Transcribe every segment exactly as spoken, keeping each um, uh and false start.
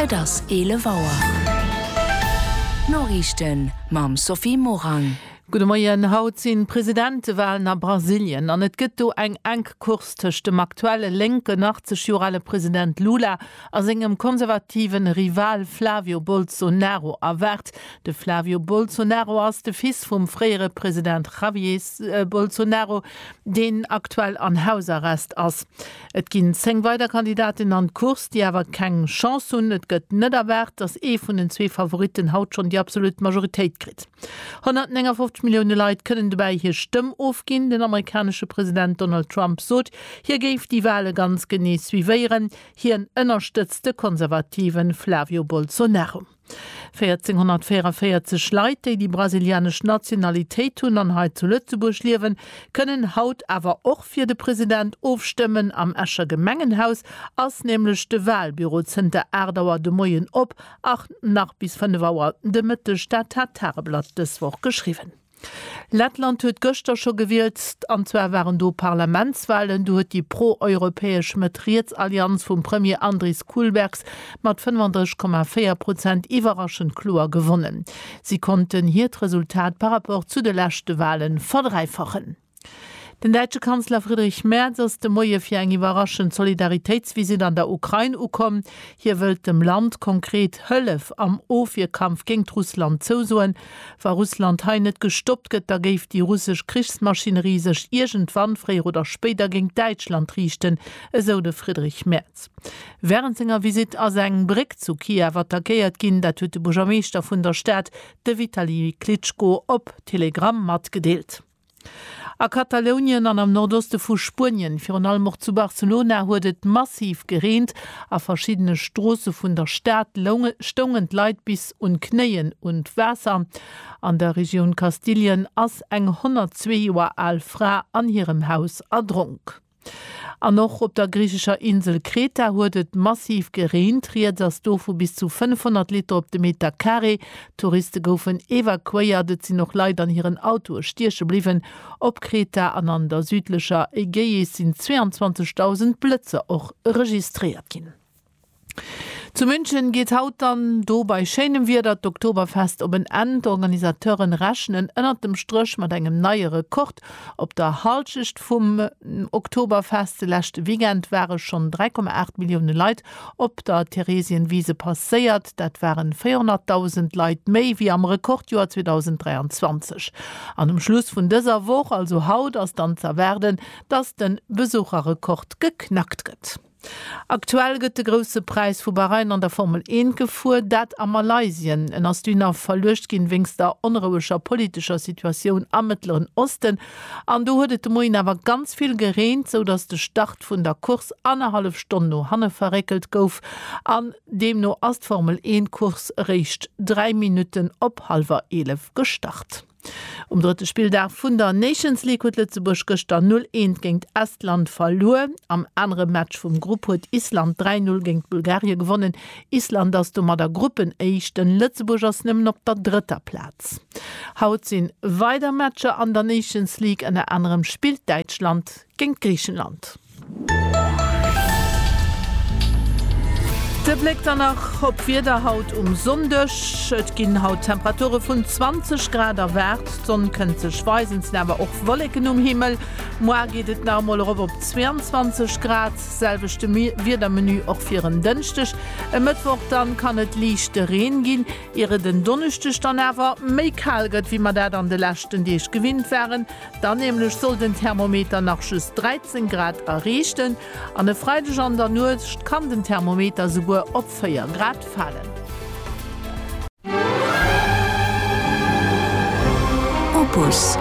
Et ass Ele Wauer. Norrichten mam Sophie Morang. Gute Morgen, haut sinn Präsidentewahlen nach Brasilien. An et gëtt do eng Engkurs tech dem aktuelle lenke nachzejurale Präsident Lula as engem konservativen Rival Flavio Bolsonaro erwert. De Flavio Bolsonaro ass de Fils vum freiere Präsident Javier äh, Bolsonaro, den aktuell an Hausarrest ass. Et ginn seng weiter Kandidatin an Kurs, die awer keng Chance hun. Et gëtt net erwert, dats e vun den zwee Favoriten haut schon die absolute Majoritéit krit. hundertfünfzig Millionen Leute können dabei hier Stimmen aufgehen. Der amerikanische Präsident Donald Trump sagt, hier gäbe die Wahlen ganz genieß wie wären. Hier unterstützte konservativen Flavio Bolsonaro. vierzehnhundertvierundvierzig Leute, die die brasilianische Nationalität tun und heute zu Lützeburg leben, können heute aber auch für den Präsident aufstimmen am Escher Gemengenhaus, als nämlich das Wahlbüro Zinte Erdauer de Moyen op, acht nach bis fünf Uhr de Mittelstadt hat Tageblatt des Woche geschrieben. Lettland huet Göster schon gewählt, anzwer waren do Parlamentswahlen, du huet die pro-europäisch Matrietsallianz vom Premier Andris Kulbergs mat fünfunddreißig Komma vier Prozent überraschend klar gewonnen. Sie konnten hier das Resultat par rapport zu den letzten Wahlen verdreifachen. Den deutsche Kanzler Friedrich Merz ist de Moie fir eng überraschend Solidaritätsvisit an der Ukraine ukom. Hier will dem Land konkret Hëllef am Ofierkampf gegen Russland zusoen. War Russland ha net gestoppt gëtt, da geif die russisch Kriegsmaschinerie sech irgendwann frei oder später gegen Deutschland richten, so de Friedrich Merz. Während senger Visit as eng Brick zu Kiew attackiert ginn, dat huet de Bürgermeister vun der Stadt de Vitali Klitschko op Telegram mat gedeelt. A Katalonien an am Nordoste vu Spurien, fir an allem auch zu Barcelona, huet et massiv geregnet, a verschiedene Strosse vun der Stadt stongend Leid bis und Kneien und Wasser. An der Region Kastilien ass eng hundertzwei Joer alt Frau an ihrem Haus erdrunk. An noch op der griechischer Insel Kreta huet massiv geregnet, riet das Dorf bis zu fünfhundert Liter op de Meter Carré. Touristen goufen evakuiert, sie noch leider an ihren Auto stiersche blieben. Op Kreta an an der südlicher Ägäis sind zweiundzwanzigtausend Blitze auch registriert gin. Zu München geht haut dann do bei Schenem wir dat Oktoberfest op en End. Organisateuren rechnen ënnert dem Strich mat engem neue Rekord. Op der Halschicht vum Oktoberfest lächt Weekend wäre schon drei Komma acht Millionen Leute op der Theresienwiese passéiert. Dat waren vierhunderttausend Leute méi wie am Rekordjahr zweitausenddreiundzwanzig. An dem Schluss vun dieser Woche, also haut as dann zu werden, dass den Besucherrekord geknackt gëtt. Aktuell gëtt de grosse Preis vu Bahrain an der Formel eins gefuhr, dat a Malaysien en ass dünner verlecht gin wings der onruhescher politischer Situation am Mittleren Osten. An du huet de Moin awer ganz viel geregnet, so dats de Start vun der Kurs anderthalb Stunden no hanne verreckelt gouf, an dem no as Formel eins Kurs recht drei Minuten op halber elf gestart. Um dritte Spieltag vun der Nations League huet Lützeburg gestern null eins gegen Estland verloren. Am anderen Match vom Gruppe huet Island drei null gegen Bulgarien gewonnen. Island ass du mat der Gruppenechten, Lützeburg ass nimmen op der dritter Platz. Haut sinn weiter Matcher an der Nations League, an der anderem spielt Deutschland gegen Griechenland. Der Blick danach, ob wir der Haut um Sonntag, es gehen Haut Temperaturen von zwanzig Grad wert, Sonne könnte schweißen, aber auch Wolken um Himmel. Morgen geht es normal auf zweiundzwanzig Grad, selbst wird der Menü auch für den Donnerstag. Am Mittwoch dann kann es leichte Regen gehen, ihre den Donnerstag dann aber mehr kalt wird, wie man da dann die letzten die ich gewinnt wären. Dann nämlich soll den Thermometer nach bis dreizehn Grad erreichen. An der Freitag an der Nacht kann den Thermometer sogar op vier Grad fallen. Opus.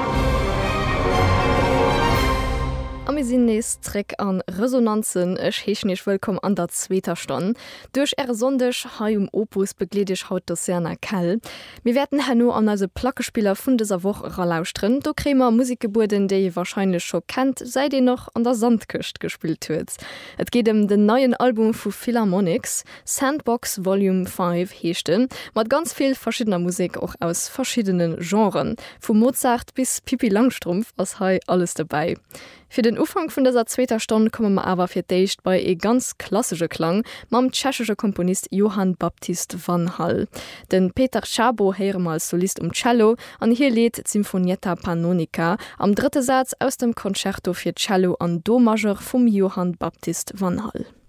Wir sind nächst Trick an Resonanzen. Ich heiße nicht willkommen an der zweiten Stunde. Durch ihre Sonntag hier im Opus beglede ich heute Serna Kall. Wir werden hier nur an unsere Plackespieler von dieser Woche lauschen. Da kriegen wir Musikgeburten, die ihr wahrscheinlich schon kennt, seit ihr noch an der Sandküste gespielt wird. Es geht um den neuen Album von Philharmonics, Sandbox Volume fünf heißt es, mit ganz viel verschiedener Musik, auch aus verschiedenen Genres. Von Mozart bis Pippi Langstrumpf ist hier alles dabei. Für den Ufang vun dieser zweiter Stunde kommen wir aber für dicht bei e ganz klassische Klang mam tschechische Komponist Johann Baptist van Hall. Den Peter Szabo hören wir als Solist um Cello an hier lädt Sinfonietta Pannonica am dritten Satz aus dem Concerto für Cello an Do Major vom Johann Baptist van Hall.